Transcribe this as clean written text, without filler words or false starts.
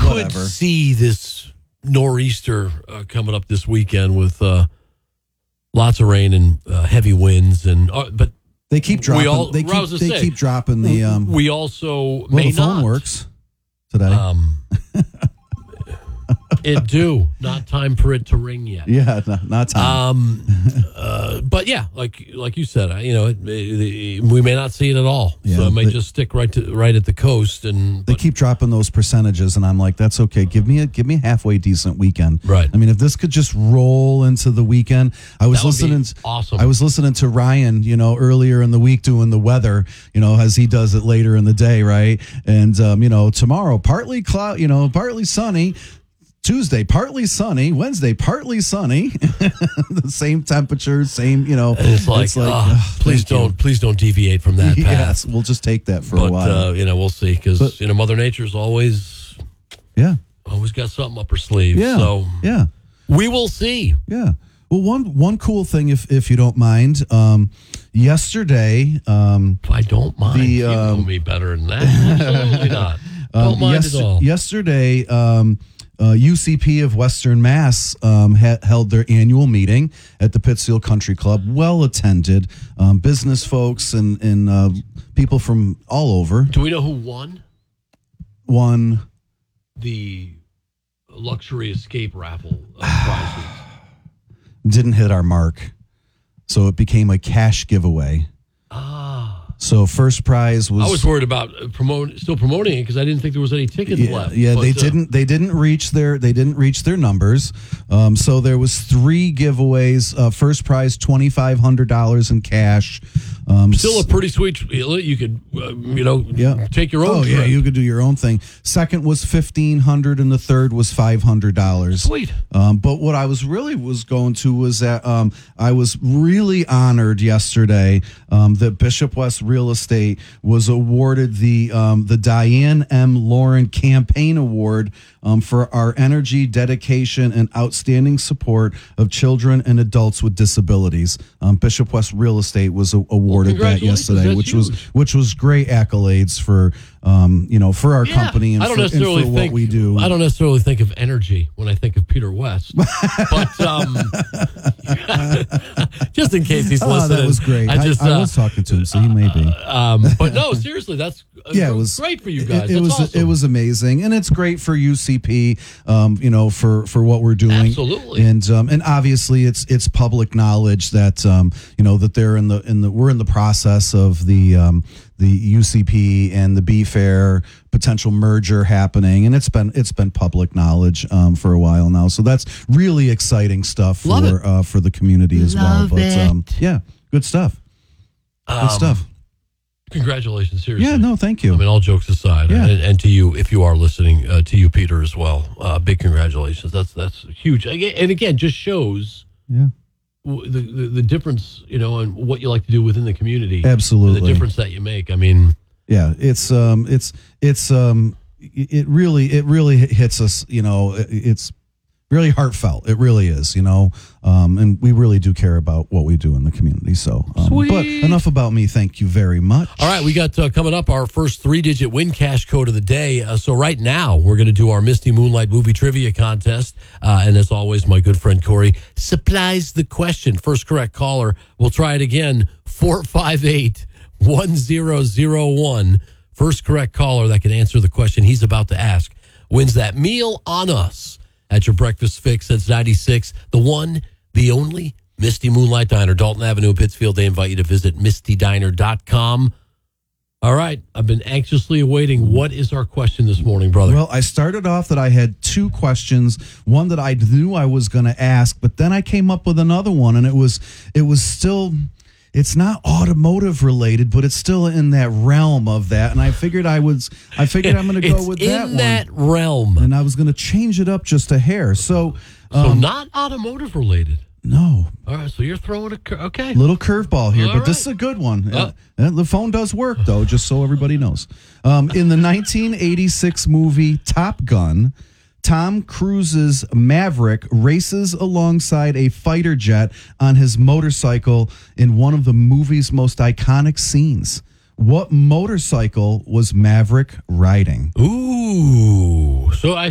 could see this nor'easter coming up this weekend with lots of rain and heavy winds, but they keep dropping. They keep dropping the. We also the phone works today. It do not time for it to ring yet. Yeah, not time. But yeah, like you said, we may not see it at all. Yeah, so it may just stick right at the coast. And they keep dropping those percentages, and I'm like, that's okay. Give me a halfway decent weekend. Right. I mean, if this could just roll into the weekend, awesome. I was listening to Ryan, earlier in the week doing the weather, as he does it later in the day, right? And tomorrow partly cloud, partly sunny. Tuesday, partly sunny. Wednesday, partly sunny. The same temperature, same, And it's like please don't deviate from that path. Yes, we'll just take that for a while. We'll see, because Mother Nature's always got something up her sleeve. Yeah, so we will see. Yeah. Well, one cool thing, if you don't mind, yesterday. If I don't mind, you know me better than that. Absolutely not. Don't mind at all. Yesterday. UCP of Western Mass held their annual meeting at the Pittsfield Country Club. Well attended, business folks and people from all over. Do we know who won? Won the luxury escape raffle prizes. Didn't hit our mark, so it became a cash giveaway. So first prize was. I was worried about still promoting it because I didn't think there was any tickets left. Yeah, but, they didn't reach their numbers. So there was 3 giveaways. First prize $2,500 in cash. Still a pretty sweet. You could take your own. Oh yeah, you could do your own thing. Second was $1,500 and the third was $500. Sweet. But what I was going to was that I was really honored yesterday that Bishop West Real Estate was awarded the Diane M. Lauren Campaign Award for our energy, dedication, and outstanding support of children and adults with disabilities. Bishop West Real Estate was awarded that yesterday, which was great accolades for for our company and for what we do. I don't necessarily think of energy when I think of Peter West, but just in case he's listening. That was great. I was talking to him, so he may be. But no, seriously, that's it was great for you guys. It was amazing, and it's great for UCP. For what we're doing. Absolutely. And obviously it's public knowledge that that they're we're in the process of the UCP and the B Fair potential merger happening, and it's been public knowledge for a while now. So that's really exciting stuff for the community as well. But good stuff. Good stuff. Congratulations, seriously. Yeah, no, thank you. I mean, all jokes aside, and to you, if you are listening, to you, Peter, as well. Big congratulations. That's huge. And again, just shows the difference, and what you like to do within the community. Absolutely, the difference that you make. I mean, it really hits us. It's really heartfelt. It really is, and we really do care about what we do in the community. So, but enough about me. Thank you very much. All right, we got coming up our first 3-digit win cash code of the day. So right now we're going to do our Misty Moonlight movie trivia contest, and as always, my good friend Corey supplies the question. First correct caller. We'll try it again. 458-1001. First correct caller that can answer the question he's about to ask wins that meal on us. At your breakfast fix, that's 96, the one, the only, Misty Moonlight Diner, Dalton Avenue, Pittsfield. They invite you to visit mistydiner.com. All right, I've been anxiously awaiting. What is our question this morning, brother? Well, I started off that I had 2 questions, one that I knew I was going to ask, but then I came up with another one, and it was still... It's not automotive related, but it's still in that realm of that. And I figured I'm going to go with that one. In that realm. And I was going to change it up just a hair. So not automotive related. No. All right. So you're throwing okay. Little curveball here, but this is a good one. Oh. The phone does work though, just so everybody knows. In the 1986 movie Top Gun, Tom Cruise's Maverick races alongside a fighter jet on his motorcycle in one of the movie's most iconic scenes. What motorcycle was Maverick riding? Ooh. So I